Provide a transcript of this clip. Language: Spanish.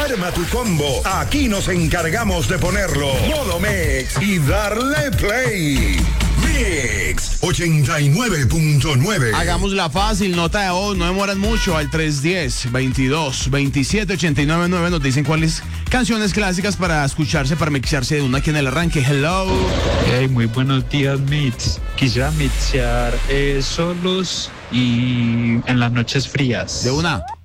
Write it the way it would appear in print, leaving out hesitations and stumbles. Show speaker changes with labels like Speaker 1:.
Speaker 1: Arma tu combo. Aquí nos encargamos de ponerlo. Modo Mix y darle play. Mix 89.9.
Speaker 2: Hagámosla fácil, nota de voz, no demoran mucho, al 310-22-27-89.9. Nos dicen cuáles canciones clásicas para escucharse, para mixarse de una aquí en el arranque. Hello.
Speaker 3: Hey, muy buenos días, Mix. Quisiera mixear Solos y En las noches frías.
Speaker 2: De una.